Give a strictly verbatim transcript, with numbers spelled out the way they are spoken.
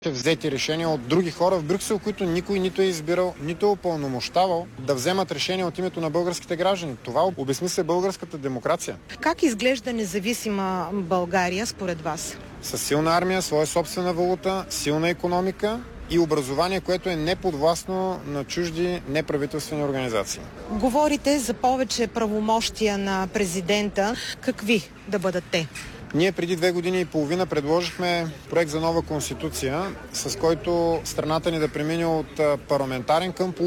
взети решения от други хора в Брюксел, които никой нито е избирал, нито е упълномощавал да вземат решения от името на българските граждани. Това обезсмисля българската демокрация. Как изглежда независима България според вас? Със силна армия, своя собствена валута, силна икономика и образование, което е неподвластно на чужди неправителствени организации. Говорите за повече правомощия на президента. Какви да бъдат те? Ние преди две години и половина предложихме проект за нова конституция, с който страната ни да премине от парламентарен към